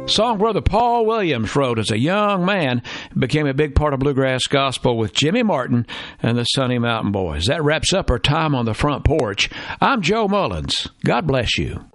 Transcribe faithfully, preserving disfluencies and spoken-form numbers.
Song Brother Paul Williams wrote as a young man, became a big part of bluegrass gospel with Jimmy Martin and the Sunny Mountain Boys. That wraps up our time on the front porch. I'm Joe Mullins. God bless you.